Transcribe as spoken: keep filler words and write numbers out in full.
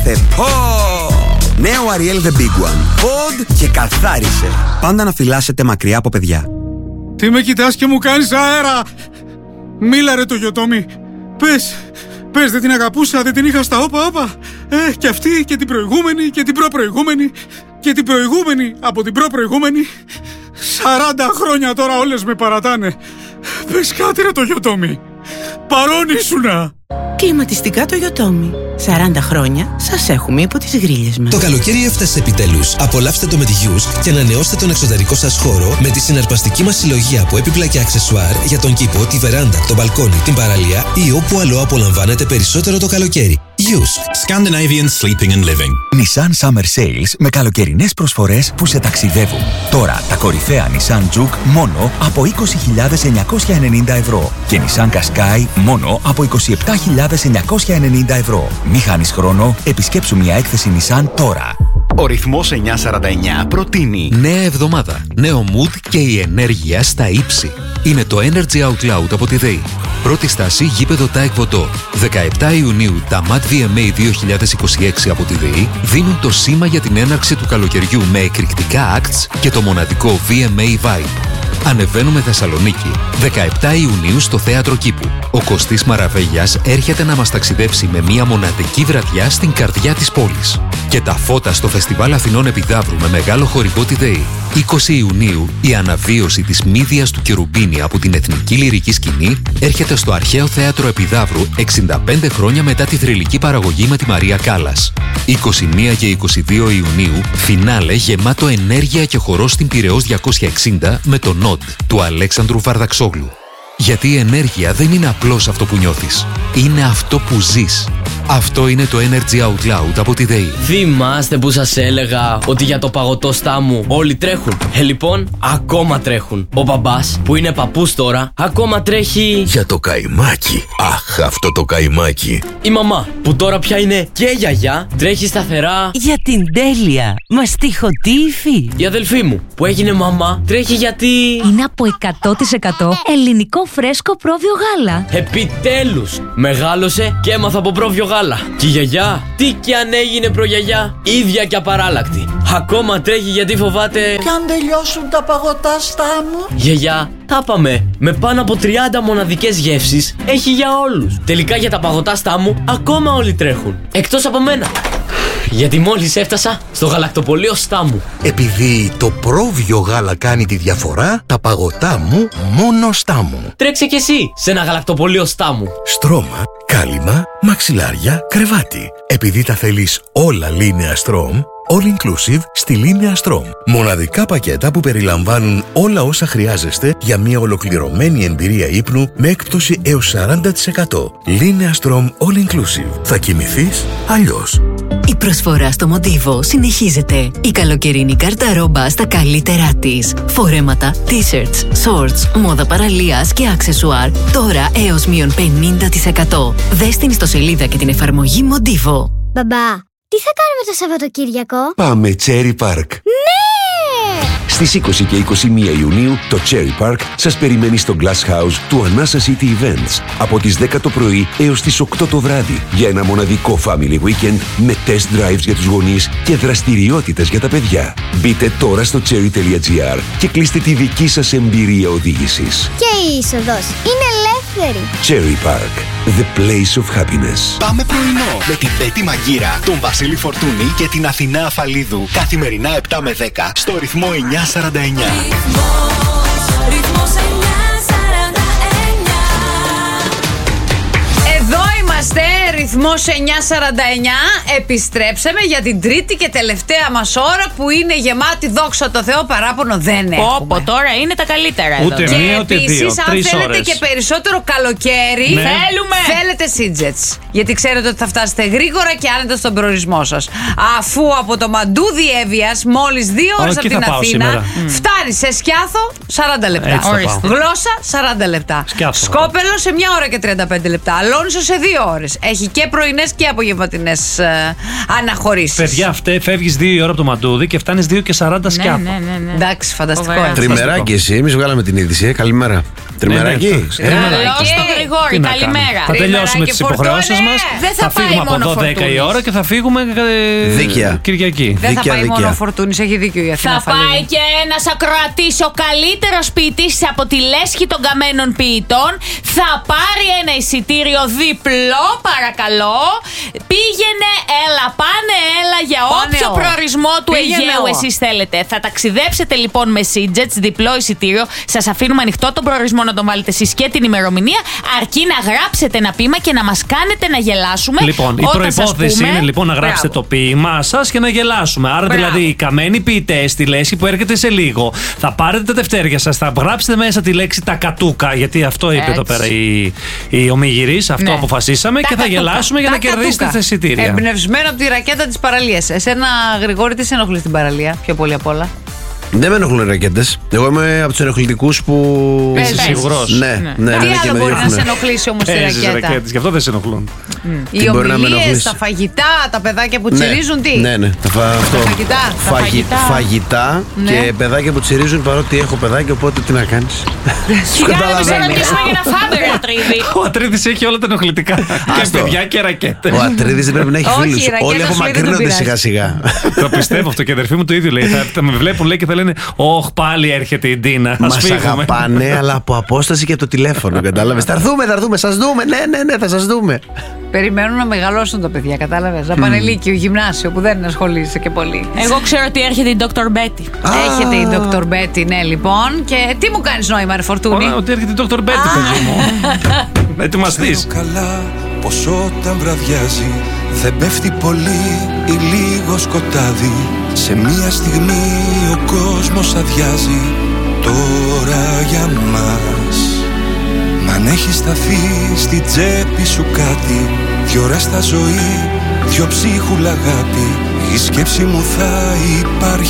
Πω! Νέο Ariel The Big One. Pod και καθάρισε. Πάντα να φυλάσσετε μακριά από παιδιά. Τι με κοιτάς και μου κάνεις αέρα? Μίλα ρε το Γιωτόμι. Πες, πες δεν την αγαπούσα, δεν την είχα στα όπα όπα. Ε, και αυτή και την προηγούμενη και την προπροηγούμενη και την προηγούμενη από την προπροηγούμενη. Σαράντα χρόνια τώρα όλες με παρατάνε. Πες κάτι ρε το Γιωτόμι. Παρόν ήσουνα. Κλιματιστικά το Γιωτόμι. σαράντα χρόνια σας έχουμε υπό τις γρίλες μας. Το καλοκαίρι έφτασε επιτέλους. Απολαύστε το με τη Γιούσκ και ανανεώστε τον εξωτερικό σας χώρο με τη συναρπαστική μας συλλογή από έπιπλα και αξεσουάρ για τον κήπο, τη βεράντα, το μπαλκόνι, την παραλία ή όπου αλλού απολαμβάνετε περισσότερο το καλοκαίρι. Γιούσκ. Scandinavian Sleeping and Living. Nissan Summer Sales με καλοκαιρινές προσφορές που σε ταξιδεύουν. Τώρα τα κορυφαία Nissan Juke μόνο από είκοσι χιλιάδες εννιακόσια ενενήντα ευρώ και Nissan Qashqai μόνο από είκοσι επτά χιλιάδες εννιακόσια ενενήντα ευρώ. Μη χάνεις χρόνο, επισκέψου μια έκθεση Nissan τώρα. Ο ρυθμός εννιακόσια σαράντα εννιά προτείνει νέα εβδομάδα, νέο mood και η ενέργεια στα ύψη. Είναι το Energy Out Loud από τη ΔΕΗ. Πρώτη στάση γήπεδο ΤΑΕΚ Βοτό. δεκαεπτά Ιουνίου τα ΜΑΤ βι εμ έι δύο χιλιάδες είκοσι έξι από τη ΔΕΗ δίνουν το σήμα για την έναρξη του καλοκαιριού με εκρηκτικά acts και το μοναδικό βι εμ έι Vibe. Ανεβαίνουμε Θεσσαλονίκη. δεκαεπτά Ιουνίου στο Θέατρο Κήπου. Ο Κωστής Μαραβέγιας έρχεται να μας ταξιδέψει με μια μοναδική βραδιά στην καρδιά της πόλης. Και τα φώτα στο Φεστιβάλ Αθηνών Επιδαύρου με μεγάλο χορηγό τη ΔΕΗ. είκοσι Ιουνίου η αναβίωση της Μύδιας του Κερουμπίνη από την Εθνική Λυρική Σκηνή έρχεται στο Αρχαίο Θέατρο Επιδαύρου εξήντα πέντε χρόνια μετά τη θρυλική παραγωγή με τη Μαρία Κάλλας. είκοσι μία και είκοσι δύο Ιουνίου φινάλε γεμάτο ενέργεια και χορό στην Πειραιώς διακόσια εξήντα με το Νοτ του Αλέξανδρου Βαρδαξόγλου. Γιατί η ενέργεια δεν είναι απλώς αυτό που νιώθεις. Είναι αυτό που ζεις. Αυτό είναι το Energy Out Loud από τη ΔΕΗ. Θυμάστε που σας έλεγα ότι για το παγωτό στάμου όλοι τρέχουν? Ε, λοιπόν, ακόμα τρέχουν. Ο μπαμπάς, που είναι παππούς τώρα, ακόμα τρέχει... Για το καϊμάκι. Αχ, αυτό το καϊμάκι. Η μαμά, που τώρα πια είναι και γιαγιά, τρέχει σταθερά... Για την τέλεια, μαστιχωτή υφή. Η αδελφή μου, που έγινε μαμά, τρέχει γιατί... Είναι από εκατό τοις εκατό ελληνικό φρέσκο πρόβιο γάλα. Επιτέλους, μεγάλωσε και έμαθα από πρόβιο γάλα. Και η γιαγιά, τι κι αν έγινε προγιαγιά, ίδια και απαράλλακτη. Ακόμα τρέχει γιατί φοβάται... Κι αν τελειώσουν τα παγωτά στάμου. Γιαγιά, τα πάμε. Με πάνω από τριάντα μοναδικές γεύσεις έχει για όλους. Τελικά για τα παγωτά στάμου ακόμα όλοι τρέχουν. Εκτός από μένα. Γιατί μόλις έφτασα στο γαλακτοπωλείο Στάμου. Επειδή το πρόβιο γάλα κάνει τη διαφορά, τα παγωτά μου μόνο Στάμου. Τρέξε κι εσύ σε ένα γαλακτοπωλείο Στάμου. Στρώμα, κάλυμα, μαξιλάρια, κρεβάτι. Επειδή τα θέλεις όλα Λίνεα Στρόμ, all inclusive στη Λίνεα Στρόμ. Μοναδικά πακέτα που περιλαμβάνουν όλα όσα χρειάζεστε για μια ολοκληρωμένη εμπειρία ύπνου με έκπτωση έως σαράντα τοις εκατό. Λίνεα Στρόμ all inclusive. Θα κοιμηθείς αλλιώς. Η προσφορά στο Μοντίβο συνεχίζεται. Η καλοκαιρινή καρταρόμπα στα καλύτερά της. Φορέματα, t-shirts, shorts, μόδα παραλίας και αξεσουάρ. Τώρα έως μείον πενήντα τοις εκατό. Δες την ιστοσελίδα και την εφαρμογή Μοντίβο. Μπαμπά, τι θα κάνουμε το Σαββατοκύριακο? Πάμε Cherry Park. Ναι! Στις είκοσι και είκοσι μία Ιουνίου το Cherry Park σας περιμένει στο Glass House του Anasa City Events από τις δέκα το πρωί έως τις οκτώ το βράδυ για ένα μοναδικό family weekend με test drives για τους γονείς και δραστηριότητες για τα παιδιά. Μπείτε τώρα στο cherry τελεία gr και κλείστε τη δική σας εμπειρία οδήγησης. Και η είσοδος είναι ελεύθερη. Cherry Park, the place of happiness. Πάμε πρωινό με την Πέτη Μαγκύρα, τον Βασίλη Φορτούνη και την Αθηνά Αφαλίδου. Καθημερινά επτά με δέκα στο ρυθμό εννιακόσια σαράντα εννιά. Εδώ είμαστε, ρυθμός εννιακόσια σαράντα εννιά. Επιστρέψαμε για την τρίτη και τελευταία μας ώρα που είναι γεμάτη, δόξα τω Θεώ, παράπονο δεν έχουμε. Πω, τώρα είναι τα καλύτερα εδώ. Ούτε μία ούτε δύο. Επίσης, αν Τρεις θέλετε ώρες. και περισσότερο καλοκαίρι, Ναι. θέλουμε. Θέλετε Σίτζετς. Γιατί ξέρετε ότι θα φτάσετε γρήγορα και άνετα στον προορισμό σας. Αφού από το Μαντούδι Εύβοιας, μόλις δύο ώρες από την Αθήνα, φτάνει σε Σκιάθο σαράντα λεπτά. Έτσι θα πάω. Γλώσσα σαράντα λεπτά. Σκιάθο. Σκόπελο σε μια ώρα και τριάντα πέντε λεπτά. Αλόνισο σε δύο ώρες. Έχει και πρωινές και απογευματινές ε, αναχωρήσεις. Παιδιά, αυτέ, φεύγεις δύο η ώρα από το Μαντούδι και φτάνεις δύο και σαράντα σκιάπα. Ναι, ναι, ναι, ναι. Εντάξει, φανταστικό. Τριμεράκι εσύ, εμείς βγάλαμε την είδηση. Ε. Καλημέρα. Τριμεράκι. Καλώς το Γρηγόρη, καλημέρα. Θα τελειώσουμε τις υποχρεώσεις μας. Θα φύγουμε από εδώ δέκα η ώρα και θα φύγουμε δίκαια. Κυριακή. Δεν θα πάει μόνο ο Φορτούνης, έχει δίκιο η Αθήνα. Θα πάει και ένας ακροατής, ο καλύτερος ποιητής από τη λέσχη των καμένων ποιητών. Θα πάρει ένα εισιτήριο διπλό, παρακαλώ. Πήγαινε, έλα, πάνε, έλα για όποιο προορισμό του Αιγαίου εσείς θέλετε. Θα ταξιδέψετε λοιπόν με Σίτζετς, διπλό εισιτήριο. Σας αφήνουμε ανοιχτό τον προορισμό να τον βάλετε εσείς και την ημερομηνία, αρκεί να γράψετε ένα ποίημα και να μας κάνετε να γελάσουμε. Λοιπόν, η προϋπόθεση είναι λοιπόν να γράψετε Μπράβο. το ποίημά σας και να γελάσουμε. Άρα Μπράβο. δηλαδή οι καμένοι ποιητές στη λέσχη που έρχεται σε λίγο, θα πάρετε τα τευτέρια σας, θα γράψετε μέσα τη λέξη τα κατούκα, γιατί αυτό είπε Έτσι. εδώ πέρα η, η ομιγυρής, αυτό ναι. αποφασίσαμε τα και θα κατούκα. γελάσουμε για τα να κατούκα. κερδίσετε τα εισιτήρια. Εμπνευσμένο από τη ρακέτα της παραλίας. Εσένα, Γρηγόρη, τι σε ενοχλεί στην παραλία πιο πολύ απ' όλα? Δεν με ενοχλούν ρακέτες. Εγώ είμαι από τους ενοχλητικούς που. Είσαι σίγουρος? Ναι, ναι. Τι άλλο μπορεί να σε ενοχλήσει όμως η ρακέτα? Γι' αυτό δεν σε ενοχλούν. Οι ομιλίες, τα φαγητά, τα παιδάκια που τσιρίζουν, τι? Ναι, ναι. Τα φαγητά. Φαγητά και παιδάκια που τσιρίζουν, παρότι έχω παιδάκια, οπότε τι να κάνεις. Σιγά να μην σε ρωτήσουμε για να φάμε, ρε Ατρίδη. Ο Ατρίδης έχει όλα τα ενοχλητικά. Και παιδιά και ρακέτες. Ο Ατρίδης δεν πρέπει να έχει φίλους. Όλοι απομακρύνονται σιγά σιγά. Το πιστεύω αυτό και η αδερφή μου το ίδιο λέει. Θα με βλέπουν λέει και θα λένε «Ωχ, πάλι έρχεται η Ντίνα». Μας αγαπάνε, αλλά από απόσταση και από το τηλέφωνο. Κατάλαβες. Θα έρθουμε, θα έρθουμε, σας δούμε. Ναι, ναι, ναι, θα σας δούμε. Περιμένουν να μεγαλώσουν τα παιδιά, κατάλαβες. Να πάνε λύκειο, γυμνάσιο, που δεν ασχολείσαι και πολύ. Εγώ ξέρω ότι έρχεται η Ντόκτορ Μπέτι. Έρχεται η Ντόκτορ Μπέτι, ναι, λοιπόν. Και τι μου κάνεις νόημα, ρε Φορτούνη? Ότι έρχεται η Ντόκτορ Μπέτι, παιδί μου. Να ετοιμαστείς. Καλά πως όταν βραδιάζει δεν πέφτει πολύ ή λίγο σκοτάδι. Σε μία στιγμή ο κόσμος αδειάζει τώρα για μας. Μ' αν έχει σταθεί στη τσέπη σου κάτι, δυο ώρα στα ζωή, δυο ψίχουλα αγάπη, η σκέψη μου θα υπάρχει